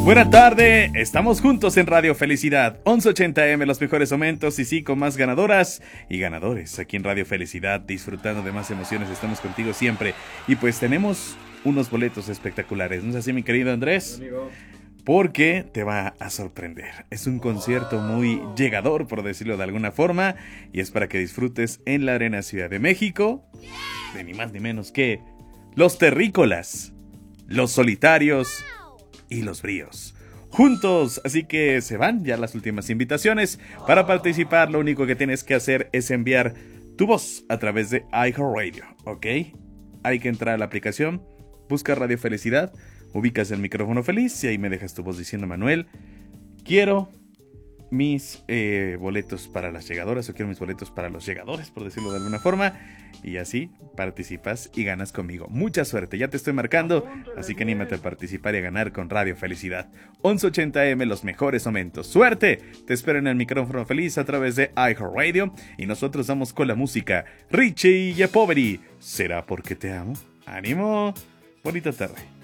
Buena tarde, estamos juntos en Radio Felicidad, 1180M, los mejores momentos y sí, con más ganadoras y ganadores aquí en Radio Felicidad, disfrutando de más emociones, estamos contigo siempre. Y pues tenemos unos boletos espectaculares, ¿no es así, mi querido Andrés? Amigo. Porque te va a sorprender. Es un concierto muy llegador, por decirlo de alguna forma, y es para que disfrutes en la Arena Ciudad de México, de ni más ni menos que Los Terrícolas, Los Solitarios y Los Bríos. Juntos, así que se van ya las últimas invitaciones. Para participar, lo único que tienes que hacer es enviar tu voz a través de iHeartRadio, ¿ok? Hay que entrar a la aplicación, busca Radio Felicidad, ubicas el micrófono feliz y ahí me dejas tu voz diciendo: Manuel, quiero mis boletos para las llegadoras, o quiero mis boletos para los llegadores, por decirlo de alguna forma, y así participas y ganas conmigo. Mucha suerte, ya te estoy marcando, así que anímate a participar y a ganar con Radio Felicidad. 1180M, los mejores momentos. ¡Suerte! Te espero en el micrófono feliz a través de iHeartRadio, y nosotros vamos con la música. Richie y Poveri, ¿será porque te amo? ¡Ánimo! Bonita tarde.